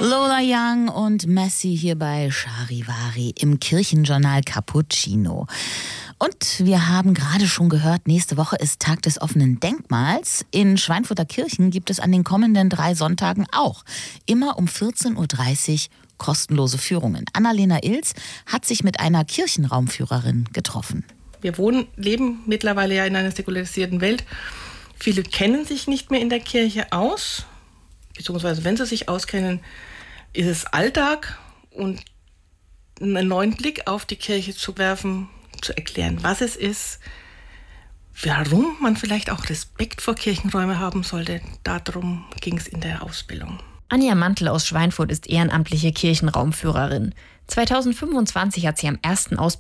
Lola Young und Messi hier bei Charivari im Kirchenjournal Cappuccino. Und wir haben gerade schon gehört, nächste Woche ist Tag des offenen Denkmals. In Schweinfurter Kirchen gibt es an den kommenden 3 Sonntagen auch immer um 14.30 Uhr kostenlose Führungen. Annalena Ilz hat sich mit einer Kirchenraumführerin getroffen. Wir leben mittlerweile ja in einer säkularisierten Welt. Viele kennen sich nicht mehr in der Kirche aus, beziehungsweise wenn sie sich auskennen, ist es Alltag. Und einen neuen Blick auf die Kirche zu werfen, zu erklären, was es ist, warum man vielleicht auch Respekt vor Kirchenräumen haben sollte, darum ging es in der Ausbildung. Anja Mantel aus Schweinfurt ist ehrenamtliche Kirchenraumführerin. 2025 hat sie am ersten